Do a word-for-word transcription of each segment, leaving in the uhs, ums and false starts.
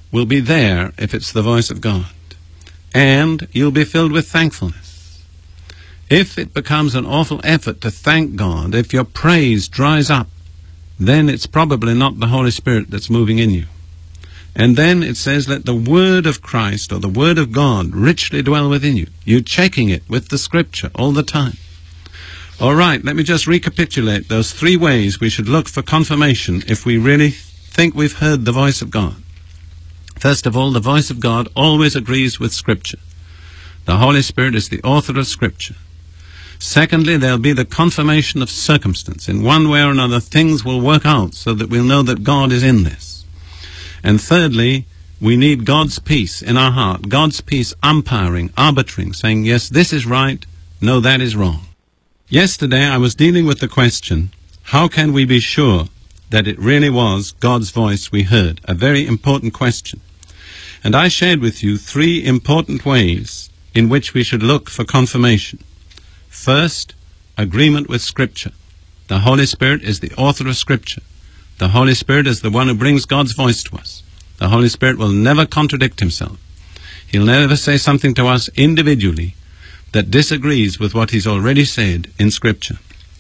will be there if it's the voice of God. And you'll be filled with thankfulness. If it becomes an awful effort to thank God, if your praise dries up, then it's probably not the Holy Spirit that's moving in you. And then it says, let the word of Christ or the word of God richly dwell within you. You're checking it with the Scripture all the time. All right, let me just recapitulate those three ways we should look for confirmation if we really think we've heard the voice of God. First of all, the voice of God always agrees with Scripture. The Holy Spirit is the author of Scripture. Secondly, there'll be the confirmation of circumstance. In one way or another, things will work out so that we'll know that God is in this. And thirdly, we need God's peace in our heart. God's peace umpiring, arbitrating, saying, yes, this is right, no, that is wrong. Yesterday I was dealing with the question, how can we be sure that it really was God's voice we heard? A very important question. And I shared with you three important ways in which we should look for confirmation. First, agreement with Scripture. The Holy Spirit is the author of Scripture. The Holy Spirit is the one who brings God's voice to us. The Holy Spirit will never contradict himself. He'll never say something to us individually that disagrees with what he's already said in Scripture.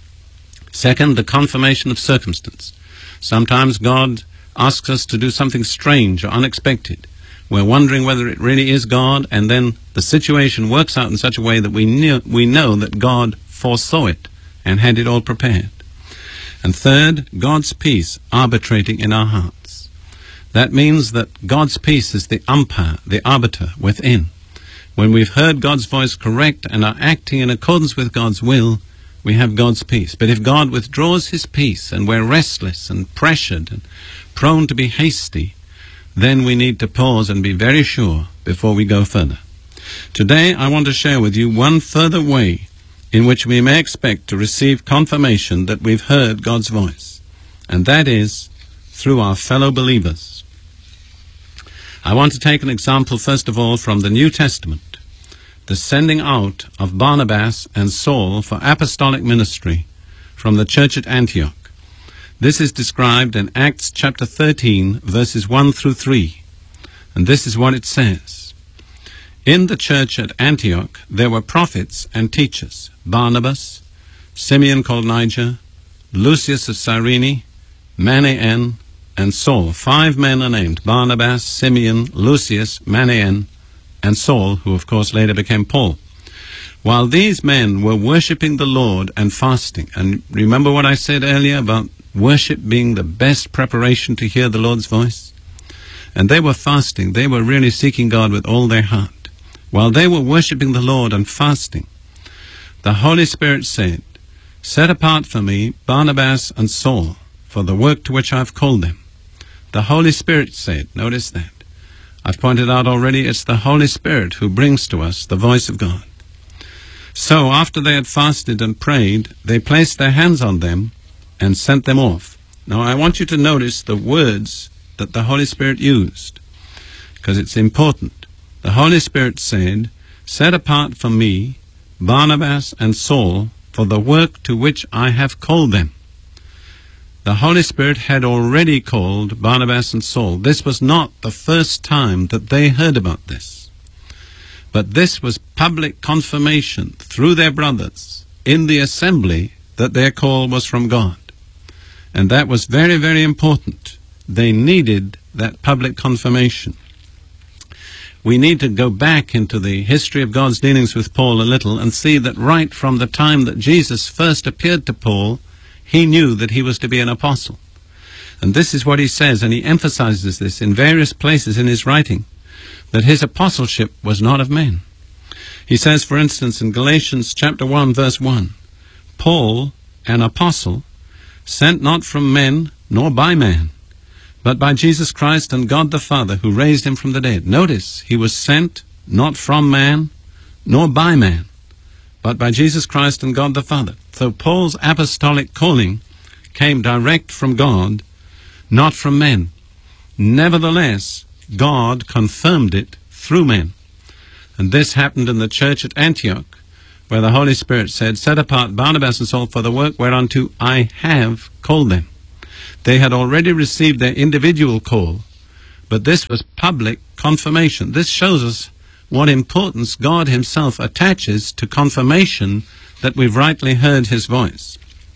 Second, the confirmation of circumstance. Sometimes God asks us to do something strange or unexpected. We're wondering whether it really is God, and then the situation works out in such a way that we knew, we know that God foresaw it and had it all prepared. And third, God's peace arbitrating in our hearts. That means that God's peace is the umpire, the arbiter within. When we've heard God's voice correct and are acting in accordance with God's will, we have God's peace. But if God withdraws his peace and we're restless and pressured and prone to be hasty, then we need to pause and be very sure before we go further. Today I want to share with you one further way in which we may expect to receive confirmation that we've heard God's voice, and that is through our fellow believers. I want to take an example first of all from the New Testament, the sending out of Barnabas and Saul for apostolic ministry from the church at Antioch. This is described in Acts chapter thirteen, verses one through three. And this is what it says. In the church at Antioch there were prophets and teachers, Barnabas, Simeon called Niger, Lucius of Cyrene, Manaen, and Saul. Five men are named, Barnabas, Simeon, Lucius, Manaen, and Saul, who of course later became Paul. While these men were worshipping the Lord and fasting, and remember what I said earlier about worship being the best preparation to hear the Lord's voice? And they were fasting. They were really seeking God with all their heart. While they were worshipping the Lord and fasting, the Holy Spirit said, set apart for me Barnabas and Saul for the work to which I've called them. The Holy Spirit said, notice that. I've pointed out already, it's the Holy Spirit who brings to us the voice of God. So after they had fasted and prayed, they placed their hands on them and sent them off. Now I want you to notice the words that the Holy Spirit used, because it's important. The Holy Spirit said, set apart for me Barnabas and Saul for the work to which I have called them. The Holy Spirit had already called Barnabas and Saul. This was not the first time that they heard about this. But this was public confirmation through their brothers in the assembly that their call was from God. And that was very, very important. They needed that public confirmation. We need to go back into the history of God's dealings with Paul a little and see that right from the time that Jesus first appeared to Paul, he knew that he was to be an apostle. And this is what he says, and he emphasizes this in various places in his writing, that his apostleship was not of men. He says, for instance, in Galatians chapter one, verse one, Paul, an apostle, sent not from men nor by man, but by Jesus Christ and God the Father, who raised him from the dead. Notice, he was sent not from man nor by man, but by Jesus Christ and God the Father. So Paul's apostolic calling came direct from God, not from men. Nevertheless, God confirmed it through men. And this happened in the church at Antioch, where the Holy Spirit said, set apart Barnabas and Saul for the work whereunto I have called them. They had already received their individual call, but this was public confirmation. This shows us what importance God himself attaches to confirmation that we've rightly heard his voice.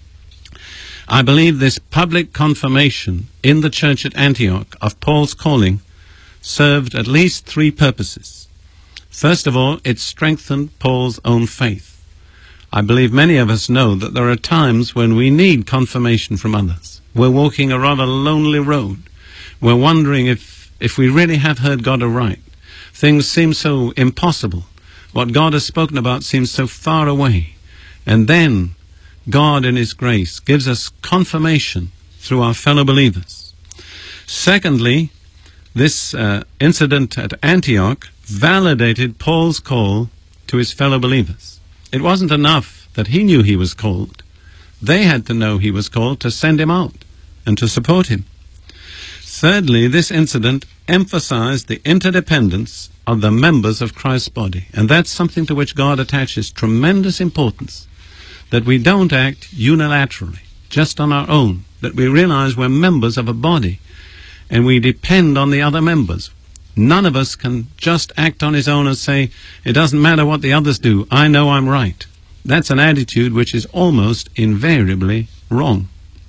I believe this public confirmation in the church at Antioch of Paul's calling served at least three purposes. First of all, it strengthened Paul's own faith. I believe many of us know that there are times when we need confirmation from others. We're walking a rather lonely road. We're wondering if, if we really have heard God aright. Things seem so impossible. What God has spoken about seems so far away. And then God in his grace gives us confirmation through our fellow believers. Secondly, this uh, incident at Antioch validated Paul's call to his fellow believers. It wasn't enough that he knew he was called. They had to know he was called to send him out and to support him. Thirdly, this incident emphasized the interdependence of the members of Christ's body. And that's something to which God attaches tremendous importance, that we don't act unilaterally, just on our own, that we realize we're members of a body and we depend on the other members. None of us can just act on his own and say, it doesn't matter what the others do, I know I'm right. That's an attitude which is almost invariably wrong.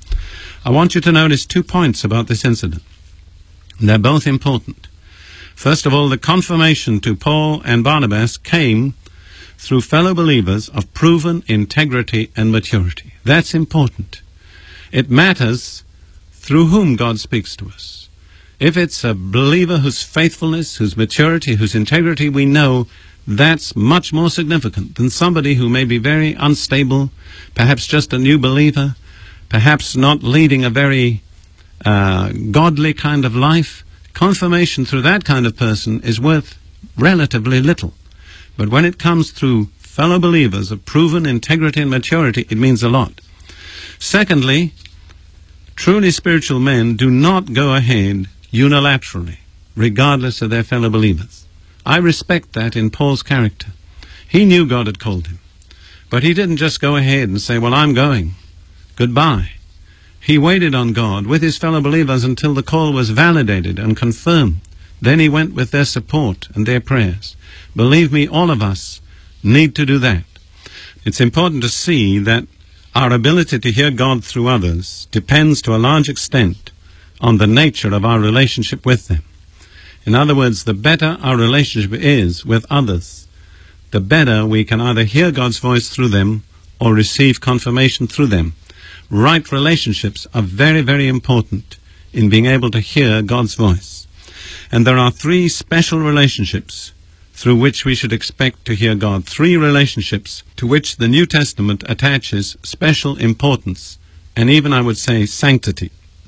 I want you to notice two points about this incident. They're both important. First of all, the confirmation to Paul and Barnabas came through fellow believers of proven integrity and maturity. That's important. It matters through whom God speaks to us. If it's a believer whose faithfulness, whose maturity, whose integrity we know, that's much more significant than somebody who may be very unstable, perhaps just a new believer, perhaps not leading a very uh, godly kind of life. Confirmation through that kind of person is worth relatively little. But when it comes through fellow believers of proven integrity and maturity, it means a lot. Secondly, truly spiritual men do not go ahead unilaterally, regardless of their fellow believers. I respect that in Paul's character. He knew God had called him. But he didn't just go ahead and say, well, I'm going. Goodbye. He waited on God with his fellow believers until the call was validated and confirmed. Then he went with their support and their prayers. Believe me, all of us need to do that. It's important to see that our ability to hear God through others depends to a large extent on the nature of our relationship with them. In other words, the better our relationship is with others, the better we can either hear God's voice through them or receive confirmation through them. Right relationships are very, very important in being able to hear God's voice. And there are three special relationships through which we should expect to hear God. Three relationships to which the New Testament attaches special importance and even, I would say, sanctity.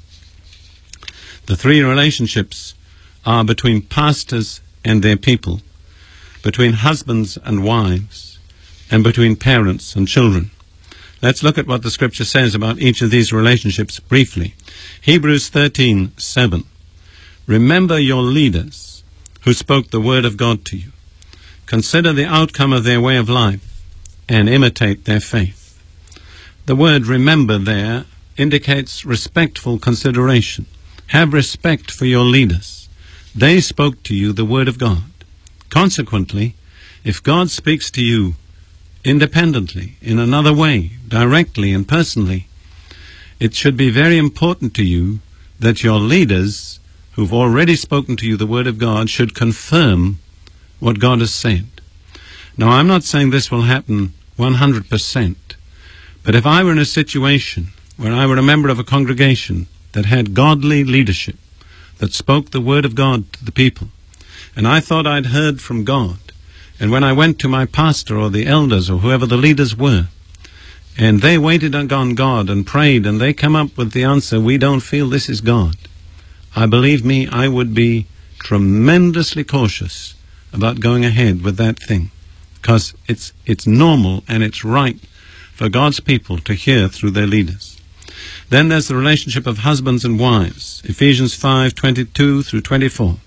The three relationships are between pastors and their people, between husbands and wives, and between parents and children. Let's look at what the Scripture says about each of these relationships briefly. Hebrews thirteen seven. Remember your leaders who spoke the word of God to you. Consider the outcome of their way of life and imitate their faith. The word remember there indicates respectful consideration. Have respect for your leaders. They spoke to you the word of God. Consequently, if God speaks to you independently, in another way, directly and personally, it should be very important to you that your leaders who've already spoken to you the word of God should confirm what God has said. Now, I'm not saying this will happen one hundred percent, but if I were in a situation where I were a member of a congregation that had godly leadership, that spoke the word of God to the people, and I thought I'd heard from God, and when I went to my pastor or the elders or whoever the leaders were, and they waited on God and prayed, and they come up with the answer, we don't feel this is God, I believe me, I would be tremendously cautious about going ahead with that thing, because it's it's normal and it's right for God's people to hear through their leaders. Then there's the relationship of husbands and wives, Ephesians five twenty-two through twenty-four.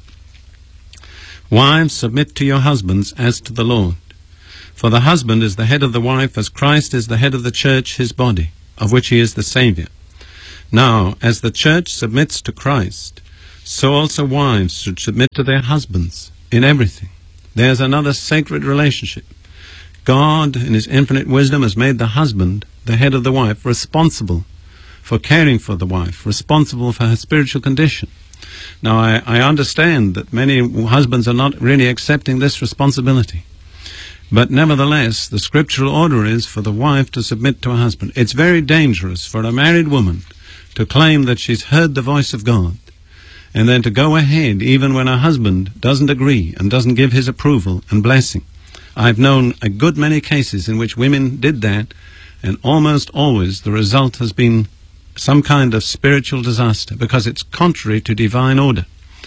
Wives, submit to your husbands as to the Lord. For the husband is the head of the wife, as Christ is the head of the church, his body, of which he is the Savior. Now, as the church submits to Christ, So also wives should submit to their husbands in everything. There's another sacred relationship. God, in His infinite wisdom, has made the husband, the head of the wife, responsible for caring for the wife, responsible for her spiritual condition. Now, I, I understand that many husbands are not really accepting this responsibility. But nevertheless, the scriptural order is for the wife to submit to her husband. It's very dangerous for a married woman to claim that she's heard the voice of God, and then to go ahead even when her husband doesn't agree and doesn't give his approval and blessing. I've known a good many cases in which women did that, and almost always the result has been some kind of spiritual disaster, because it's contrary to divine order.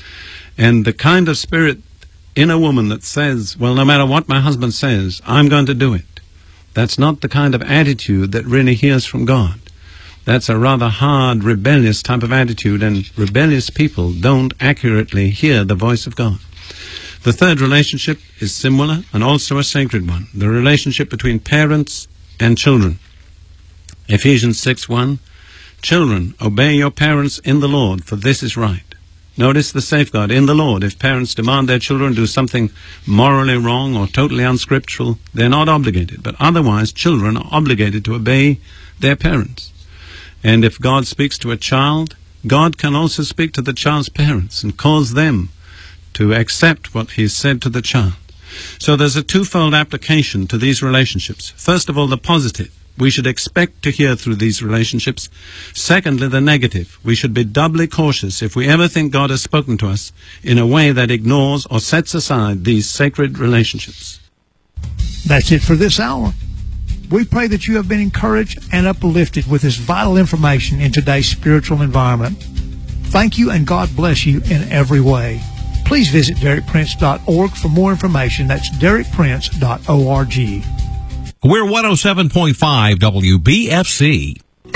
And the kind of spirit in a woman that says, well, no matter what my husband says, I'm going to do it, that's not the kind of attitude that really hears from God. That's a rather hard, rebellious type of attitude, and rebellious people don't accurately hear the voice of God. The third relationship is similar and also a sacred one, the relationship between parents and children. Ephesians six one, children, obey your parents in the Lord, for this is right. Notice the safeguard, in the Lord. If parents demand their children do something morally wrong or totally unscriptural, they're not obligated. But otherwise, children are obligated to obey their parents. And if God speaks to a child, God can also speak to the child's parents and cause them to accept what He's said to the child. So there's a twofold application to these relationships. First of all, the positive. We should expect to hear through these relationships. Secondly, the negative. We should be doubly cautious if we ever think God has spoken to us in a way that ignores or sets aside these sacred relationships. That's it for this hour. We pray that you have been encouraged and uplifted with this vital information in today's spiritual environment. Thank you, and God bless you in every way. Please visit derek prince dot org for more information. That's derek prince dot org. We're one oh seven point five W B F C.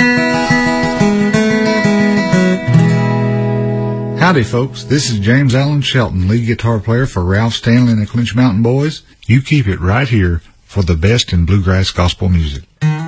Howdy, folks. This is James Allen Shelton, lead guitar player for Ralph Stanley and the Clinch Mountain Boys. You keep it right here for the best in bluegrass gospel music.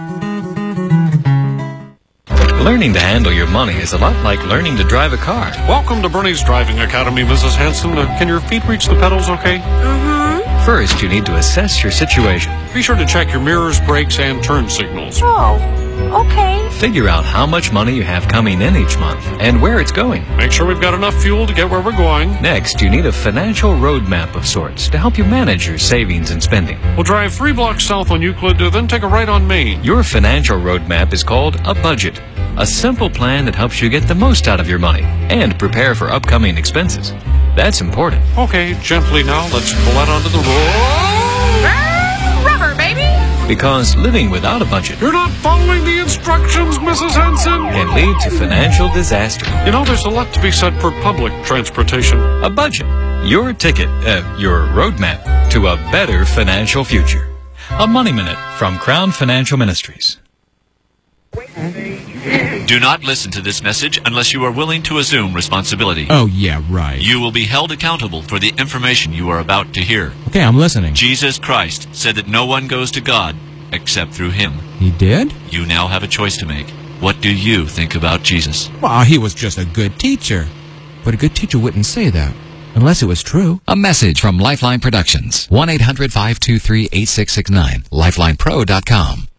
Learning to handle your money is a lot like learning to drive a car. Welcome to Bernie's Driving Academy, Missus Hanson. Uh, can your feet reach the pedals okay? Mm-hmm. First, you need to assess your situation. Be sure to check your mirrors, brakes, and turn signals. Oh, okay. Figure out how much money you have coming in each month and where it's going. Make sure we've got enough fuel to get where we're going. Next, you need a financial roadmap of sorts to help you manage your savings and spending. We'll drive three blocks south on Euclid, uh, then take a right on Main. Your financial roadmap is called a budget. A simple plan that helps you get the most out of your money and prepare for upcoming expenses. That's important. Okay, gently now. Let's pull out onto the road. Rubber, baby! Because living without a budget... You're not following the instructions, Missus Hanson! ...can lead to financial disaster. You know, there's a lot to be said for public transportation. A budget. Your ticket, uh, your roadmap to a better financial future. A Money Minute from Crown Financial Ministries. Do not listen to this message unless you are willing to assume responsibility. Oh, yeah, right. You will be held accountable for the information you are about to hear. Okay, I'm listening. Jesus Christ said that no one goes to God except through Him. He did? You now have a choice to make. What do you think about Jesus? Well, he was just a good teacher. But a good teacher wouldn't say that. Unless it was true. A message from Lifeline Productions. one eight hundred five two three eight six six nine. lifeline pro dot com.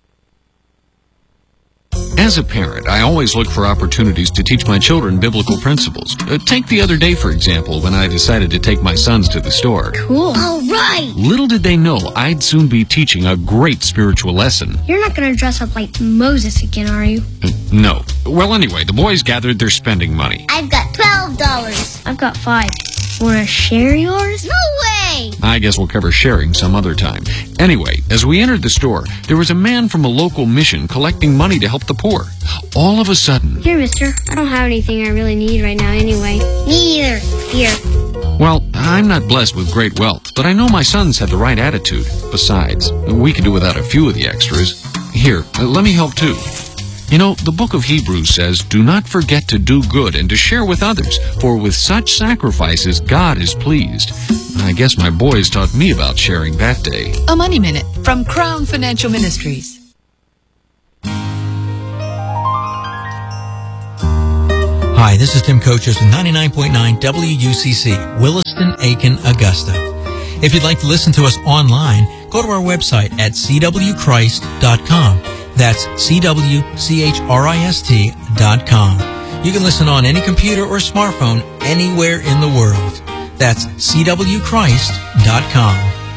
As a parent, I always look for opportunities to teach my children biblical principles. Uh, take the other day, for example, when I decided to take my sons to the store. Cool. All right. Little did they know I'd soon be teaching a great spiritual lesson. You're not going to dress up like Moses again, are you? Uh, no. Well, anyway, the boys gathered their spending money. I've got twelve dollars. I've got five. Want to share yours? No way! I guess we'll cover sharing some other time. Anyway, as we entered the store, there was a man from a local mission collecting money to help the poor. All of a sudden... Here, mister. I don't have anything I really need right now anyway. Me either. Here. Well, I'm not blessed with great wealth, but I know my sons have the right attitude. Besides, we could do without a few of the extras. Here, uh, let me help too. You know, the book of Hebrews says, do not forget to do good and to share with others, for with such sacrifices God is pleased. I guess my boys taught me about sharing that day. A Money Minute from Crown Financial Ministries. Hi, this is Tim Coaches with ninety-nine point nine W U C C, Williston, Aiken, Augusta. If you'd like to listen to us online, go to our website at c w christ dot com. That's C W C H R I S T dot com. You can listen on any computer or smartphone anywhere in the world. That's c w christ dot com.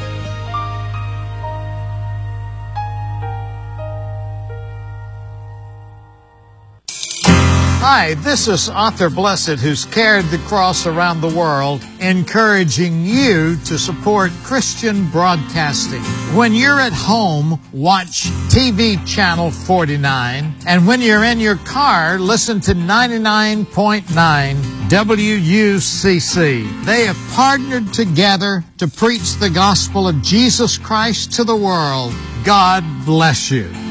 Hi, this is Arthur Blessed, who's carried the cross around the world, encouraging you to support Christian broadcasting. When you're at home, watch T V Channel forty-nine, and when you're in your car, listen to ninety-nine point nine W U C C. They have partnered together to preach the gospel of Jesus Christ to the world. God bless you.